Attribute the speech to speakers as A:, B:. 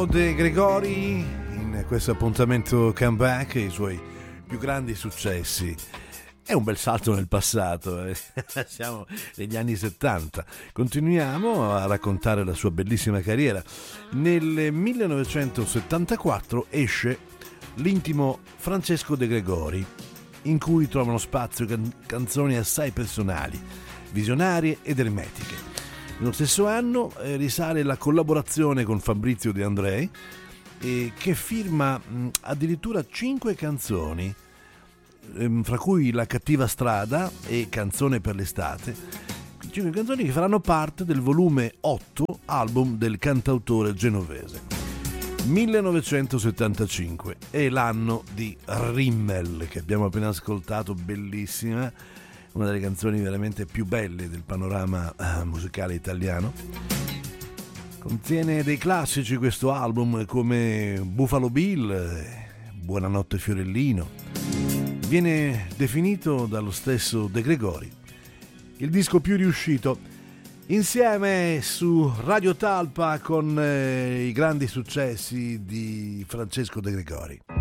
A: De Gregori in questo appuntamento Comeback e i suoi più grandi successi. È un bel salto nel passato, siamo negli anni 70. Continuiamo a raccontare la sua bellissima carriera. Nel 1974 esce l'intimo Francesco De Gregori, in cui trovano spazio canzoni assai personali, visionarie ed ermetiche. Nello stesso anno risale la collaborazione con Fabrizio De André, che firma addirittura 5 canzoni, fra cui La cattiva strada e Canzone per l'estate, 5 canzoni che faranno parte del volume 8 album del cantautore genovese. 1975 è l'anno di Rimmel, che abbiamo appena ascoltato, bellissima, una delle canzoni veramente più belle del panorama musicale italiano. Contiene dei classici questo album come Buffalo Bill, Buonanotte Fiorellino. Viene definito dallo stesso De Gregori il disco più riuscito. Insieme su Radio Talpa con i grandi successi di Francesco De Gregori.